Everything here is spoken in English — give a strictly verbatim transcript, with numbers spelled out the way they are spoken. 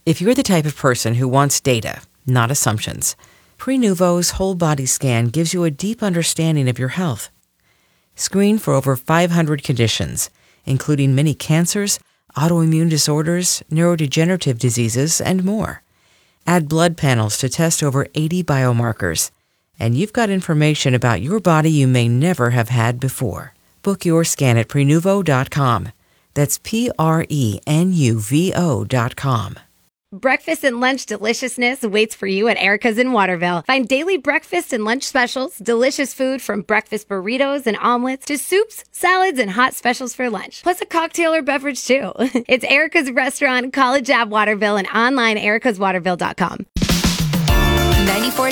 If you're the type of person who wants data, not assumptions, Prenuvo's whole body scan gives you a deep understanding of your health. Screen for over five hundred conditions, including many cancers, autoimmune disorders, neurodegenerative diseases, and more. Add blood panels to test over eighty biomarkers, and you've got information about your body you may never have had before. Book your scan at Prenuvo dot com. That's P R E N U V O dot com. Breakfast and lunch deliciousness waits for you at Erica's in Waterville. Find daily breakfast and lunch specials, delicious food from breakfast burritos and omelets to soups, salads, and hot specials for lunch. Plus a cocktail or beverage, too. It's Erica's Restaurant, College Ave, Waterville, and online ericas waterville dot com. ninety-four